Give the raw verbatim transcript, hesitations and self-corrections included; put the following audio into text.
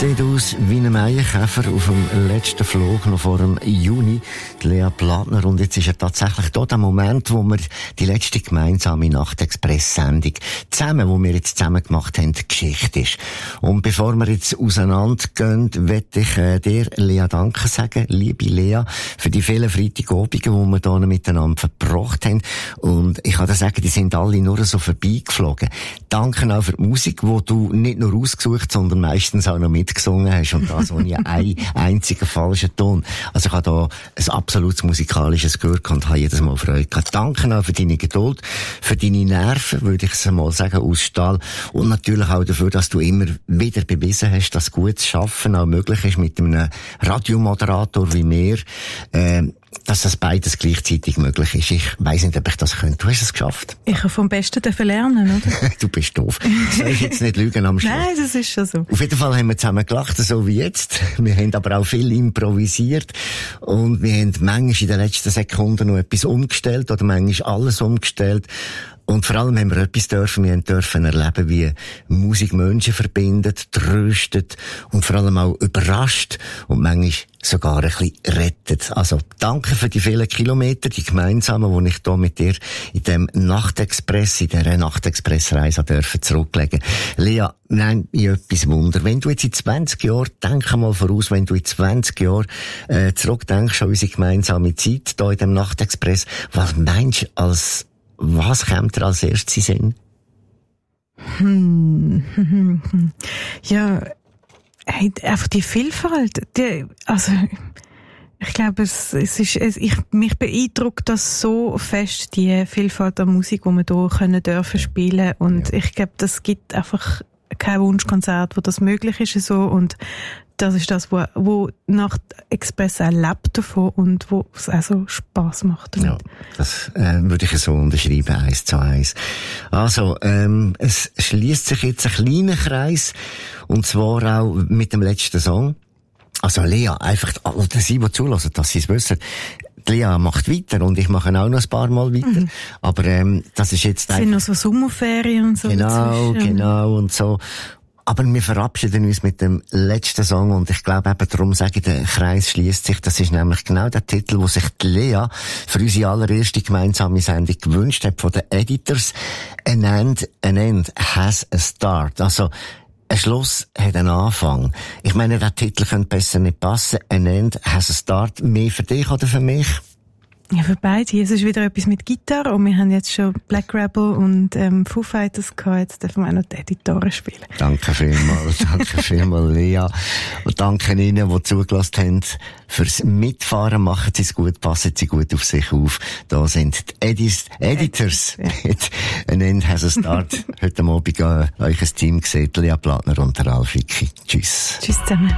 Sieht aus wie ein Maienkäfer auf dem letzten Flug, noch vor dem Juni. Die Lea Plattner. Und jetzt ist er tatsächlich da der Moment, wo wir die letzte gemeinsame Nachtexpress-Sendung zusammen, wo wir jetzt zusammen gemacht haben, die Geschichte ist. Und bevor wir jetzt auseinandergehen, möchte ich äh, dir, Lea, Danke sagen, liebe Lea, für die vielen Freitagabende, die wir hier miteinander verbracht haben. Und ich kann dir sagen, die sind alle nur so vorbeigeflogen. Danke auch für die Musik, die du nicht nur ausgesucht, sondern meistens auch noch mitgesungen hast. Und das ohne einen einzigen falschen Ton. Also ich habe da ein absolutes musikalisches Gehör und habe jedes Mal Freude gehabt. Danke auch für deine Geduld, für deine Nerven, würde ich es mal sagen, aus Stahl. Und natürlich auch dafür, dass du immer wieder bewiesen hast, dass gutes Schaffen auch möglich ist mit einem Radiomoderator wie mir. Ähm, dass das beides gleichzeitig möglich ist. Ich weiss nicht, ob ich das könnte. Du hast es geschafft. Ich habe vom Besten lernen, oder? Du bist doof. Soll ich jetzt nicht lügen am Schluss? Nein, das ist schon so. Auf jeden Fall haben wir zusammen gelacht, so wie jetzt. Wir haben aber auch viel improvisiert. Und wir haben manchmal in den letzten Sekunden noch etwas umgestellt oder manchmal alles umgestellt. Und vor allem haben wir etwas dürfen, wir haben dürfen erleben, wie Musik Menschen verbindet, tröstet und vor allem auch überrascht und manchmal sogar ein bisschen rettet. Also, danke für die vielen Kilometer, die gemeinsamen, die ich hier mit dir in dem Nachtexpress, in dieser Nachtexpress-Reise dürfen zurücklegen. Lea, nein, ich etwas Wunder. Wenn du jetzt in zwanzig Jahren, denk mal voraus, wenn du in zwanzig Jahren äh, zurückdenkst an unsere gemeinsame Zeit hier in dem Nachtexpress, was meinst du als Was kommt dir als erstes in den Sinn? Hm. Ja, hey, einfach die Vielfalt. Die, also, ich glaube, es, es ist, es, ich, mich beeindruckt das so fest, die Vielfalt an Musik, die wir hier können dürfen spielen. Und ja. Ich glaube, das gibt einfach kein Wunschkonzert, wo das möglich ist, so. Und das ist das, wo, wo Nacht Express auch lebt davon und wo es auch so Spass macht. Ja, das äh, würde ich so unterschreiben, eins zu eins. Also, ähm, es schließt sich jetzt ein kleiner Kreis, und zwar auch mit dem letzten Song. Also Lea, einfach, oder sie, die zulassen, dass sie es wissen, die Lea macht weiter und ich mache auch noch ein paar Mal weiter. Mhm. Aber ähm, das ist jetzt einfach... Es sind noch so Sommerferien und so. Genau, dazwischen. Genau und so. Aber wir verabschieden uns mit dem letzten Song und ich glaube eben, darum sage ich, der Kreis schließt sich. Das ist nämlich genau der Titel, wo sich die Lea für unsere allererste gemeinsame Sendung gewünscht hat von den Editors. An end, an end has a start. Also, ein Schluss hat einen Anfang. Ich meine, der Titel könnte besser nicht passen. An end has a start. Mehr für dich oder für mich? Ja, für beide. Es ist wieder etwas mit Gitarre und wir haben jetzt schon Black Rebel und ähm, Foo Fighters gehabt. Jetzt dürfen wir auch noch die Gitarre spielen. Danke vielmals, danke vielmals, Lea. Und danke Ihnen, die zugelassen haben fürs Mitfahren. Machen Sie es gut, passen Sie gut auf sich auf. Da sind die Edis, Editors. Mit An End has a Start. Heute Abend äh, euch ein Team gesehen, Lea Plattner und der Ralf Wicki. Tschüss. Tschüss zusammen.